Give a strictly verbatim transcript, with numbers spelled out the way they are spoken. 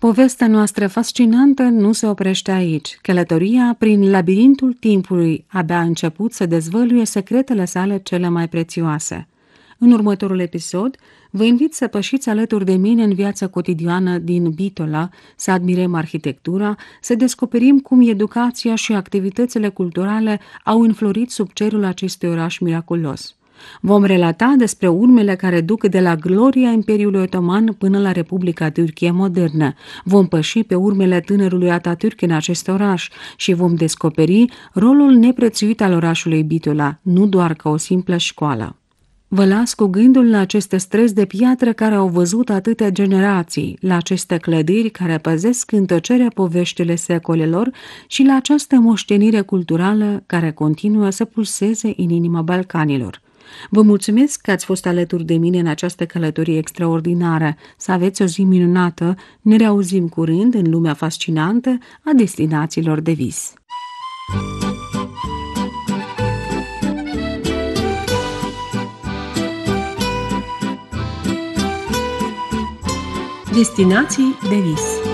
Povestea noastră fascinantă nu se oprește aici. Călătoria prin labirintul timpului abia a început să dezvăluie secretele sale cele mai prețioase. În următorul episod, vă invit să pășiți alături de mine în viața cotidiană din Bitola, să admirăm arhitectura, să descoperim cum educația și activitățile culturale au înflorit sub cerul acestui oraș miraculos. Vom relata despre urmele care duc de la gloria Imperiului Otoman până la Republica Turcie modernă. Vom păși pe urmele tânărului Atatürk în acest oraș și vom descoperi rolul neprețuit al orașului Bitola, nu doar ca o simplă școală. Vă las cu gândul la aceste străzi de piatră care au văzut atâtea generații, la aceste clădiri care păzesc în tăcerea poveștile secolelor și la această moștenire culturală care continuă să pulseze în inima Balcanilor. Vă mulțumesc că ați fost alături de mine în această călătorie extraordinară. Să aveți o zi minunată. Ne reauzim curând în lumea fascinantă a destinațiilor de vis. Destinații de vis.